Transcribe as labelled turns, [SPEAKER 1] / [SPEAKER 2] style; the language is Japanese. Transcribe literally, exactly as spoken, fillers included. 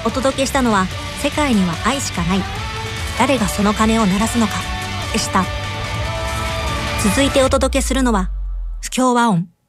[SPEAKER 1] お届けしたのは、世界には愛しかない。誰がその鐘を鳴らすのかでした。続いてお届けするのは、不協和音。